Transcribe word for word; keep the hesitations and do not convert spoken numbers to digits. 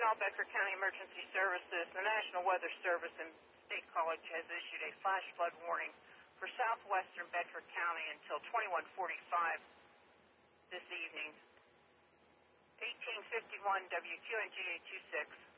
all Bedford County Emergency Services. The National Weather Service and State College has issued a flash flood warning for southwestern Bedford County until twenty-one forty-five this evening. eighteen fifty-one W Q N G eight two six.